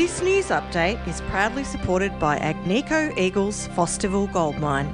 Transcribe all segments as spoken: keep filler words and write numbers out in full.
This news update is proudly supported by Agnico Eagles Fosterville Gold Mine.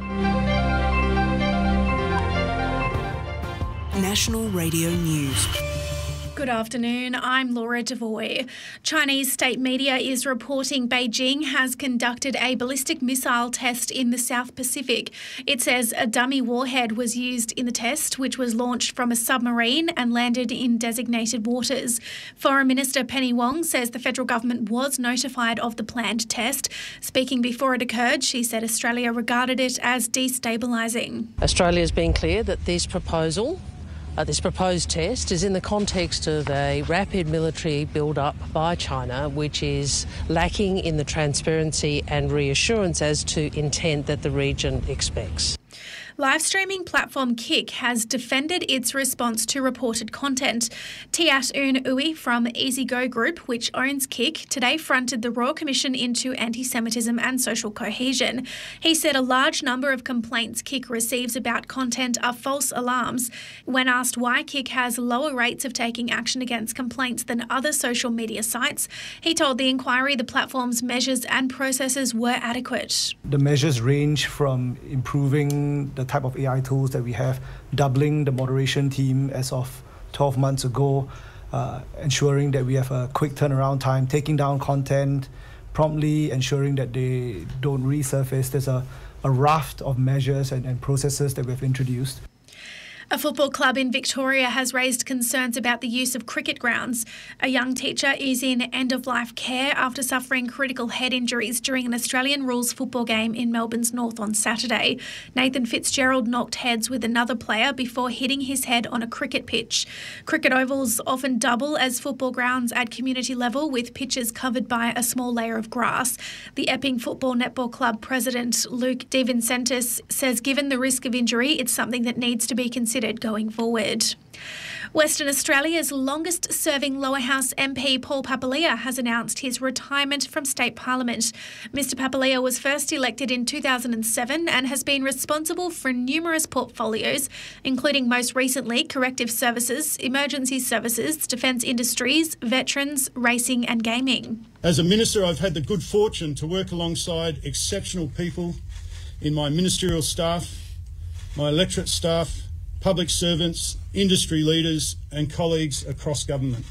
National Radio News. Good afternoon, I'm Laura Devoy. Chinese state media is reporting Beijing has conducted a ballistic missile test in the South Pacific. It says a dummy warhead was used in the test, which was launched from a submarine and landed in designated waters. Foreign Minister Penny Wong says the federal government was notified of the planned test. Speaking before it occurred, she said Australia regarded it as destabilising. Australia has been clear that this proposal Uh, this proposed test is in the context of a rapid military build-up by China, which is lacking in the transparency and reassurance as to intent that the region expects. Live streaming platform Kick has defended its response to reported content. Tiat Un Uy from Easy Go Group, which owns Kick, today fronted the Royal Commission into Anti-Semitism and Social Cohesion. He said a large number of complaints Kick receives about content are false alarms. When asked why Kick has lower rates of taking action against complaints than other social media sites, he told the inquiry the platform's measures and processes were adequate. The measures range from improving the type of A I tools that we have, doubling the moderation team as of twelve months ago, uh, ensuring that we have a quick turnaround time, taking down content promptly, ensuring that they don't resurface. There's a, a raft of measures and, and processes that we've introduced. A football club in Victoria has raised concerns about the use of cricket grounds. A young teacher is in end-of-life care after suffering critical head injuries during an Australian rules football game in Melbourne's North on Saturday. Nathan Fitzgerald knocked heads with another player before hitting his head on a cricket pitch. Cricket ovals often double as football grounds at community level, with pitches covered by a small layer of grass. The Epping Football Netball Club president Luke DeVincentis says given the risk of injury, it's something that needs to be considered going forward. Western Australia's longest-serving Lower House M P Paul Papalia has announced his retirement from State Parliament. Mister Papalia was first elected in two thousand seven and has been responsible for numerous portfolios, including most recently corrective services, emergency services, defence industries, veterans, racing and gaming. As a minister, I've had the good fortune to work alongside exceptional people in my ministerial staff, my electorate staff, public servants, industry leaders and colleagues across government.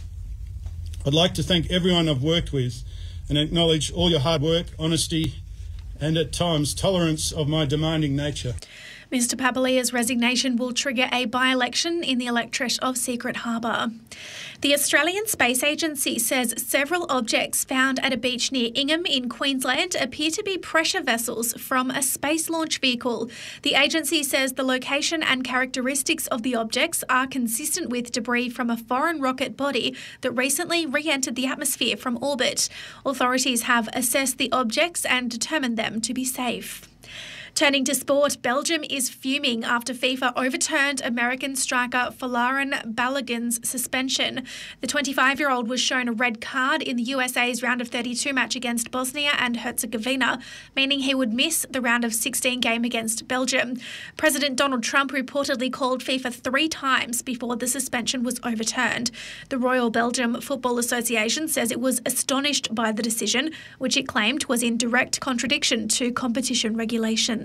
I'd like to thank everyone I've worked with and acknowledge all your hard work, honesty and at times tolerance of my demanding nature. Mister Papalia's resignation will trigger a by-election in the electorate of Secret Harbour. The Australian Space Agency says several objects found at a beach near Ingham in Queensland appear to be pressure vessels from a space launch vehicle. The agency says the location and characteristics of the objects are consistent with debris from a foreign rocket body that recently re-entered the atmosphere from orbit. Authorities have assessed the objects and determined them to be safe. Turning to sport, Belgium is fuming after FIFA overturned American striker Folarin Balogun's suspension. The twenty-five-year-old was shown a red card in the U S A's round of thirty-two match against Bosnia and Herzegovina, meaning he would miss the round of sixteen game against Belgium. President Donald Trump reportedly called FIFA three times before the suspension was overturned. The Royal Belgium Football Association says it was astonished by the decision, which it claimed was in direct contradiction to competition regulations.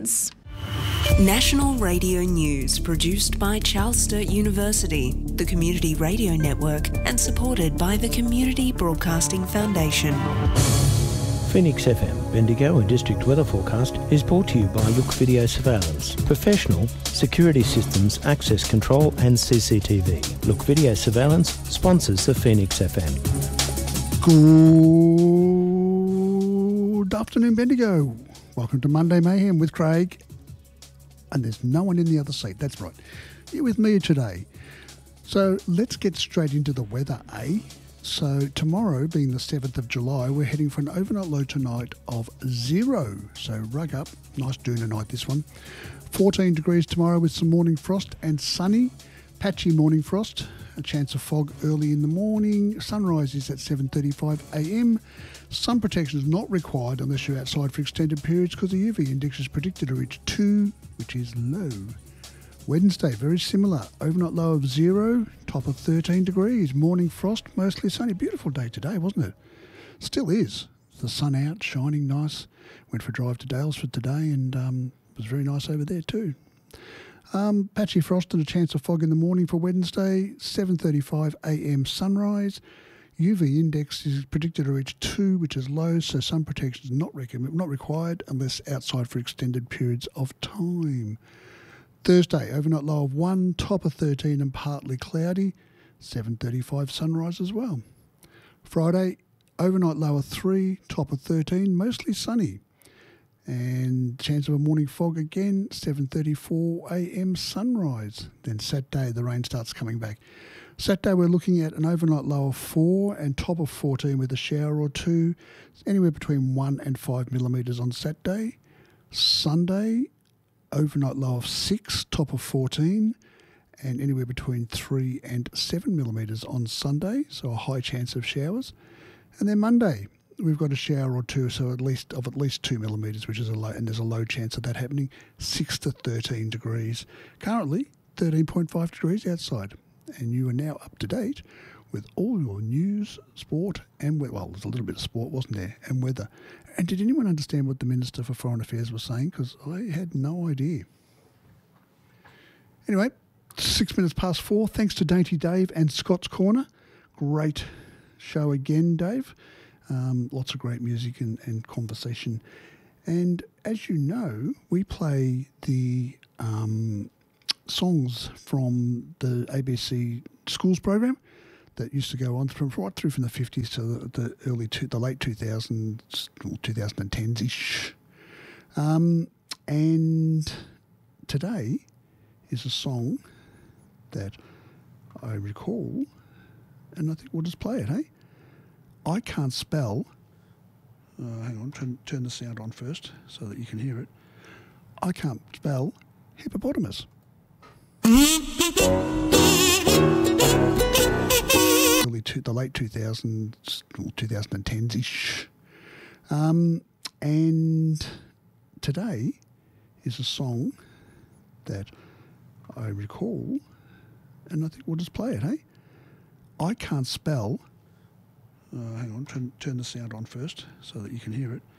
National Radio News, produced by Charles Sturt University, the Community Radio Network, and supported by the Community Broadcasting Foundation. Phoenix F M, Bendigo and District Weather Forecast is brought to you by Look Video Surveillance. Professional security systems, access control and C C T V. Look Video Surveillance sponsors the Phoenix F M. Good afternoon, Bendigo. Welcome to Monday Mayhem with Craig. And there's no one in the other seat. That's right. You're with me today. So let's get straight into the weather, eh? So tomorrow, being the seventh of July, we're heading for an overnight low tonight of zero. So rug up. Nice doona night, this one. fourteen degrees tomorrow with some morning frost and sunny. Patchy morning frost. A chance of fog early in the morning. Sunrise is at seven thirty-five a m. Sun protection is not required unless you're outside for extended periods because the U V index is predicted to reach two, which is low. Wednesday, very similar. Overnight low of zero, top of thirteen degrees. Morning frost, mostly sunny. Beautiful day today, wasn't it? Still is. The sun out, shining nice. Went for a drive to Dalesford today and um, it was very nice over there too. Um, patchy frost and a chance of fog in the morning for Wednesday, seven thirty-five a m sunrise. U V index is predicted to reach two, which is low, so sun protection is not, recommend, not required unless outside for extended periods of time. Thursday, overnight low of one, top of thirteen and partly cloudy, seven thirty-five sunrise as well. Friday, overnight low of three, top of thirteen, mostly sunny. And chance of a morning fog again, seven thirty-four a m sunrise. Then Saturday, the rain starts coming back. Saturday, we're looking at an overnight low of four and top of fourteen with a shower or two. Anywhere between one and five millimetres on Saturday. Sunday, overnight low of six, top of fourteen, and anywhere between three and seven millimetres on Sunday, so a high chance of showers. And then Monday, we've got a shower or two, so at least of at least two millimetres, which is a low, and there's a low chance of that happening. Six to thirteen degrees. Currently, thirteen point five degrees outside. And you are now up to date with all your news, sport, and weather. Well, there's a little bit of sport, wasn't there? And weather. And did anyone understand what the Minister for Foreign Affairs was saying? Because I had no idea. Anyway, six minutes past four. Thanks to Dainty Dave and Scott's Corner. Great show again, Dave. Um, lots of great music and, and conversation. And as you know, we play the um, songs from the A B C Schools program that used to go on from right through from the fifties to the, the early, two, the late two thousands, twenty tens-ish. Um, and today is a song that I recall, and I think we'll just play it, hey? I can't spell. Uh, hang on, turn, turn the sound on first so that you can hear it. I can't spell hippopotamus. Early two, the late two thousands, twenty tens-ish. Um, and today is a song that I recall, and I think we'll just play it, hey? I can't spell. Uh, hang on, turn, turn the sound on first so that you can hear it.